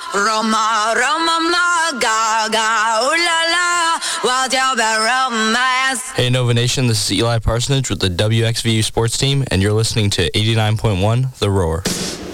Roma, Roma, ma, ga, ga, ooh la la, what's your bad romance? Hey Nova Nation, this is Eli Parsonage with the WXVU Sports Team, and you're listening to 89.1 The Roar.